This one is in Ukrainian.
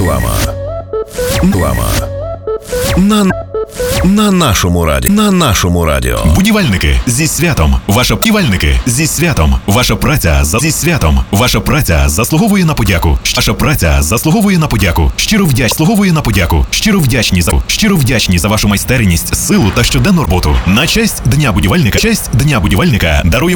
Реклама. На нашому радіо. Будівельники зі святом. Будівельники зі святом. Ваша праця зі святом. Ваша праця заслуговує на подяку. Ваша праця заслуговує на подяку. Щиро вдячні за вашу майстерність, силу та щоденну роботу. На честь Дня будівельника даруємо